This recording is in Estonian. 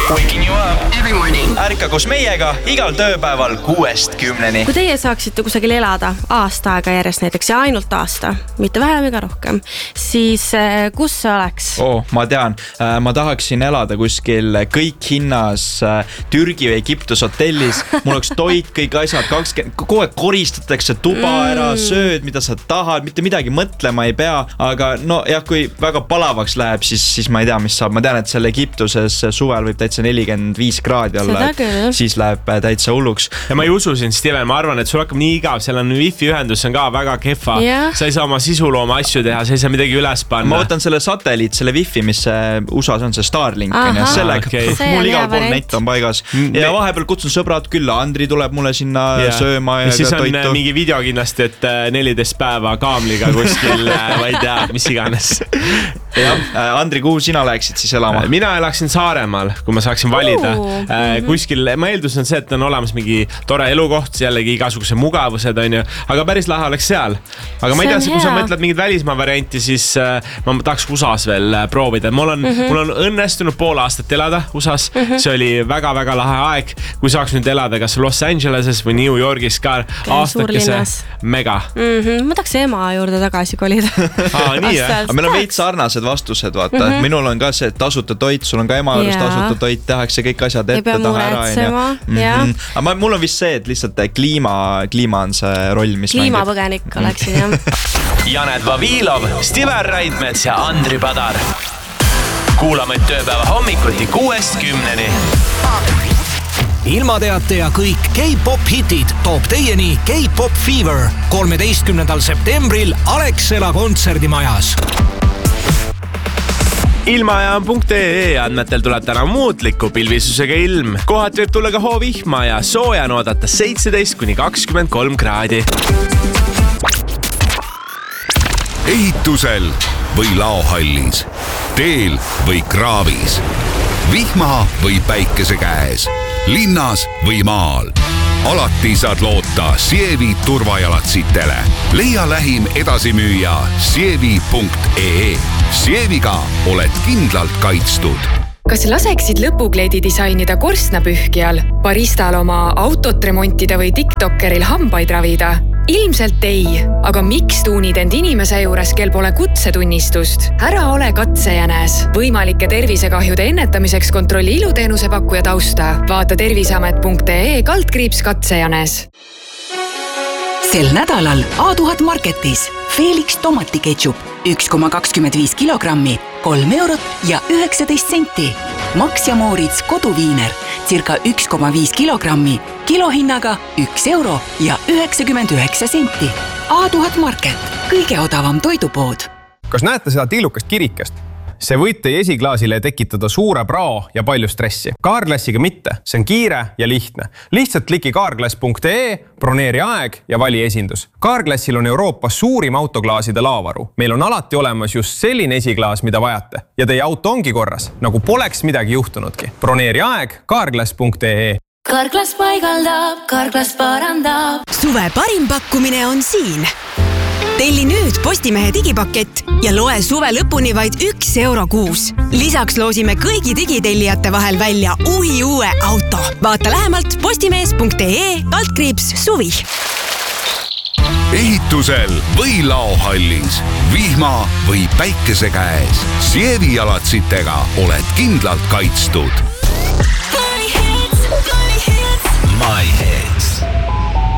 Waking you up every morning. Ärka koos meiega igal tööpäeval 6-10. Kui teie saaksite kusagil elada aasta aega järjest näiteks ja ainult aasta, mitte vähem ega rohkem, siis kus see oleks? Ma tean, ma tahaksin elada kuskil kõik hinnas Türgi või Egiptus hotellis. Mul oleks toit, kõik asjad, kogu aeg koristatakse tuba ära, sööd, mida sa tahad, mitte midagi mõtlema ei pea. Aga no jah, kui väga palavaks läheb, siis ma ei tea, mis saab. Ma tean, et seal Egiptuses suvel võib täitsa 45 kraadi olla, siis läheb täitsa hulluks. Ja ma ei usu siin, Steven, ma arvan, et sul hakkab nii igav, seal on wifi ühendus, see on ka väga kehva. Sa ei saa oma sisulooma asju teha, sa ei saa midagi üles panna. Ma võtan selle satelliit, selle wifi, mis USA-s on see Starlink. Mul igal pool net on paigas. Ja vahepeal kutsun sõbrad külla, Andri tuleb mulle sinna sööma ja siis on toitu. mingi video kindlasti, et 14 päeva kaamliga kuskil, ma ei tea, mis iganes. Andri, kuhu sina läheksid siis elama? Mina elaksin Saaremaal, kui ma saaksin valida. Kuskil, ma eeldus on see, et on olemas mingi tore elukoht, jällegi igasuguse mugavused on ju, aga päris lahe oleks seal. Aga ma ei tea, kui sa mõtled mingid välismaa varianti, siis ma tahaks USAs veel proovida. Mul on õnnestunud pool aastat elada USAs, see oli väga-väga lahe aeg, kui saaks nüüd elada kas Los Angeleses või New Yorgis ka aastakese mega. Ma tahaks ema juurde tagasi kolida. Nii jah, aga meil on veits sarnased vastused, vaata. Minul on ka see tasuta toit, sul on ka ema juures tasuta toit, tehakse kõik asjad ette taha ära. Aga mul on vist see, et lihtsalt kliima on see roll, mis kliimapõgenik oleksin, jah. Janet Vavilov, Stiver Raidmets ja Andri Padar. Kuulame tööpäeva hommikuti 6-10. Ilmateate ja kõik K-pop hitid toob teieni K-pop Fever 13. septembril Alexela kontserdimajas. Ilmajaam.ee andmetel tuleb täna muutliku pilvisusega ilm. Kohati võib tulla ka hoovihma ja sooja on oodata 17-23 kraadi. Ehitusel või laohallis, teel või kraavis, vihma või päikese käes, linnas või maal. Alati saad loota Sievi turvajalatsitele. Leia lähim edasimüüja sievi.ee. Sieviga oled kindlalt kaitstud. Kas laseksid lõpukleedi disainida korstnapühkijal, baristal oma autot remontida või TikTokeril hambaid ravida? Ilmselt ei, aga miks tuunid end inimese juures, kel pole kutsetunnistust? Ära ole katsejänes. Võimalike tervisekahjude ennetamiseks kontrolli iluteenuse pakkuja tausta. Vaata terviseamet.ee/katsejänes. Sel nädalal A1000 Marketis Felix tomatiketšup 1,25 kilogrammi, 3 eurot ja 19 senti. Max ja Moritz koduviiner circa 1,5 kilogrammi, kilohinnaga 1 euro ja 99 senti. A1000 Market, kõige odavam toidupood. Kas näete seda tillukast kirikest? See võib teie esiklaasile tekitada suure prao ja palju stressi. Carglassiga mitte, see on kiire ja lihtne. Lihtsalt kliki carglass.ee, broneeri aeg ja vali esindus. Carglassil on Euroopas suurim autoklaaside laovaru. Meil on alati olemas just selline esiklaas, mida vajate. Ja teie auto ongi korras, nagu poleks midagi juhtunudki. Broneeri aeg carglass.ee. Carglass paigaldab, Carglass parandab. Suve parim pakkumine on siin. Telli nüüd Postimehe digipakett ja loe suve lõpuni vaid 1 euro kuus. Lisaks loosime kõigi digitellijate vahel välja uue auto. Vaata lähemalt postimees.ee/suvi. Ehitusel või laohallis, vihma või päikese käes, Sievi jalatsitega oled kindlalt kaitstud.